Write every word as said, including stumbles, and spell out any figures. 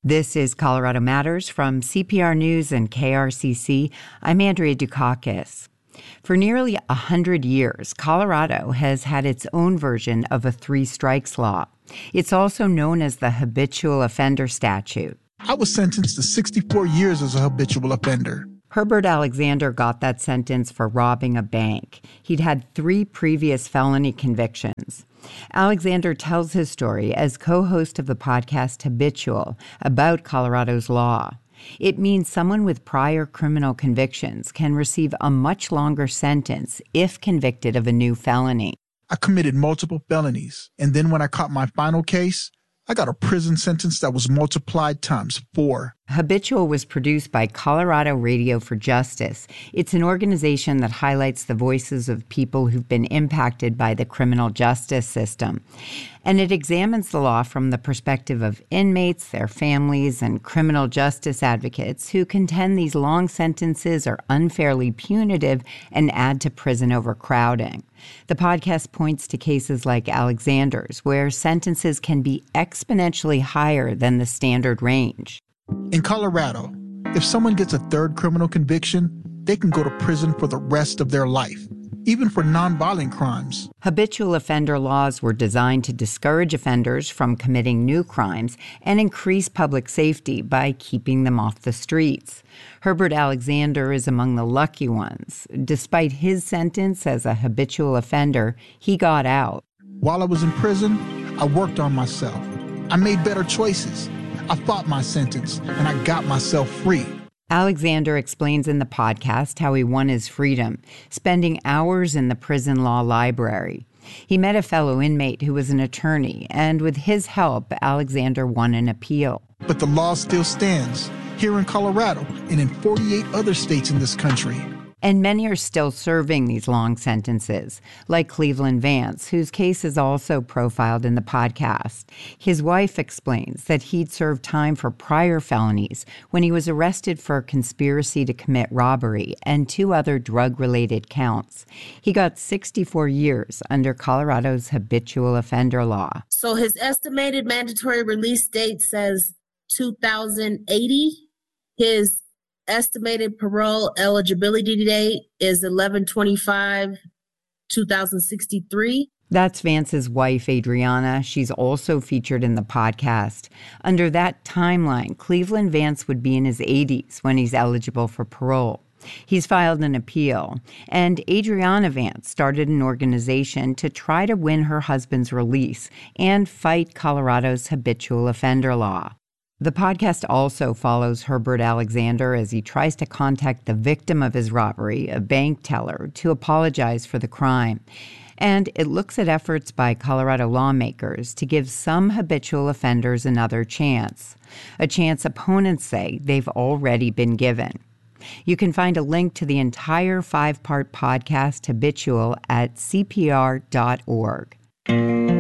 This is Colorado Matters from C P R News and K R C C. I'm Andrea Dukakis. For nearly a hundred years, Colorado has had its own version of a three strikes law. It's also known as the habitual offender statute. I was sentenced to sixty-four years as a habitual offender. Herbert Alexander got that sentence for robbing a bank. He'd had three previous felony convictions. Alexander tells his story as co-host of the podcast Habitual about Colorado's law. It means someone with prior criminal convictions can receive a much longer sentence if convicted of a new felony. I committed multiple felonies, and then when I caught my final case, I got a prison sentence that was multiplied times four. Habitual was produced by Colorado Radio for Justice. It's an organization that highlights the voices of people who've been impacted by the criminal justice system. And it examines the law from the perspective of inmates, their families, and criminal justice advocates who contend these long sentences are unfairly punitive and add to prison overcrowding. The podcast points to cases like Alexander's, where sentences can be exponentially higher than the standard range. In Colorado, if someone gets a third criminal conviction, they can go to prison for the rest of their life, even for nonviolent crimes. Habitual offender laws were designed to discourage offenders from committing new crimes and increase public safety by keeping them off the streets. Herbert Alexander is among the lucky ones. Despite his sentence as a habitual offender, he got out. While I was in prison, I worked on myself. I made better choices. I fought my sentence, and I got myself free. Alexander explains in the podcast how he won his freedom, spending hours in the prison law library. He met a fellow inmate who was an attorney, and with his help, Alexander won an appeal. But the law still stands here in Colorado and in forty-eight other states in this country. And many are still serving these long sentences, like Cleveland Vance, whose case is also profiled in the podcast. His wife explains that he'd served time for prior felonies when he was arrested for conspiracy to commit robbery and two other drug-related counts. He got sixty-four years under Colorado's habitual offender law. So his estimated mandatory release date says two thousand eighty. His estimated parole eligibility date is eleven twenty-five two thousand sixty-three. That's Vance's wife, Adriana. She's also featured in the podcast. Under that timeline, Cleveland Vance would be in his eighties when he's eligible for parole. He's filed an appeal, and Adriana Vance started an organization to try to win her husband's release and fight Colorado's habitual offender law. The podcast also follows Herbert Alexander as he tries to contact the victim of his robbery, a bank teller, to apologize for the crime. And it looks at efforts by Colorado lawmakers to give some habitual offenders another chance, a chance opponents say they've already been given. You can find a link to the entire five-part podcast Habitual at C P R dot org.